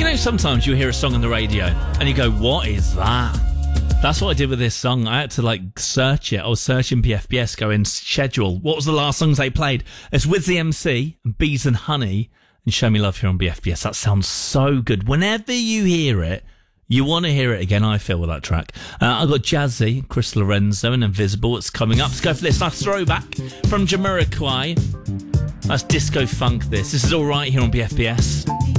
know sometimes you hear a song on the radio and you go, what is that? That's what I did with this song. I had to search it. I was searching PFBS, going schedule. What was the last songs they played? It's With the MC and Bees and Honey and Show Me Love here on BFBS. That sounds so good. Whenever you hear it, you want to hear it again, I feel, with that track. I've got Jazzy, Chris Lorenzo and Invisible. It's coming up. Let's go for this nice throwback from Jamiroquai. That's disco funk this. This is All Right here on BFBS.